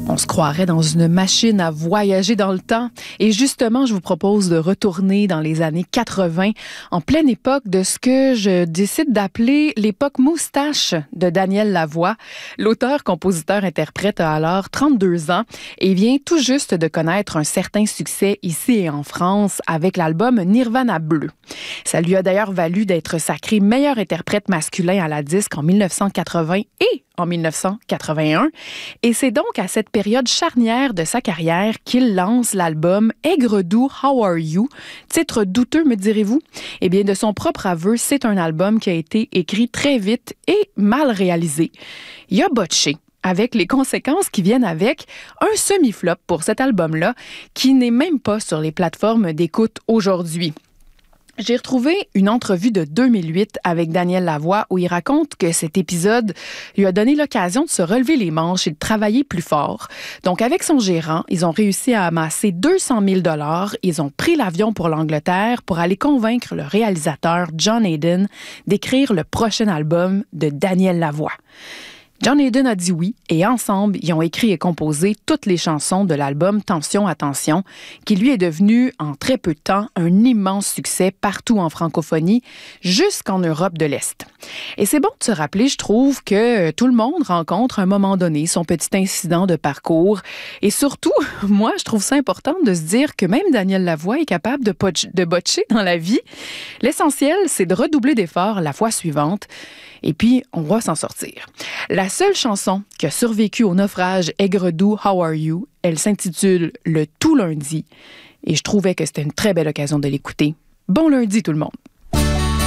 On se croirait dans une machine à voyager dans le temps. Et justement, je vous propose de retourner dans les années 80, en pleine époque de ce que je décide d'appeler l'époque moustache de Daniel Lavoie. L'auteur, compositeur, interprète a alors 32 ans et vient tout juste de connaître un certain succès ici et en France avec l'album Nirvana Bleu. Ça lui a d'ailleurs valu d'être sacré meilleur interprète masculin à la disque en 1980 et en 1981. Et c'est donc à cette période charnière de sa carrière qu'il lance l'album Aigre-doux, How Are You? Titre douteux, me direz-vous? Eh bien, de son propre aveu, c'est un album qui a été écrit très vite et mal réalisé. Il a botché, avec les conséquences qui viennent avec, un semi-flop pour cet album-là, qui n'est même pas sur les plateformes d'écoute aujourd'hui. J'ai retrouvé une entrevue de 2008 avec Daniel Lavoie où il raconte que cet épisode lui a donné l'occasion de se relever les manches et de travailler plus fort. Donc, avec son gérant, ils ont réussi à amasser 200 000 $. Ils ont pris l'avion pour l'Angleterre pour aller convaincre le réalisateur John Hayden d'écrire le prochain album de Daniel Lavoie. John Hayden a dit oui et ensemble, ils ont écrit et composé toutes les chansons de l'album Tension, attention, qui lui est devenu en très peu de temps un immense succès partout en francophonie, jusqu'en Europe de l'Est. Et c'est bon de se rappeler, je trouve, que tout le monde rencontre à un moment donné son petit incident de parcours. Et surtout, moi, je trouve ça important de se dire que même Daniel Lavoie est capable de botcher dans la vie. L'essentiel, c'est de redoubler d'efforts la fois suivante. Et puis, on va s'en sortir. La seule chanson qui a survécu au naufrage Aigre-doux, How Are You? Elle s'intitule « Le tout lundi » et je trouvais que c'était une très belle occasion de l'écouter. Bon lundi tout le monde!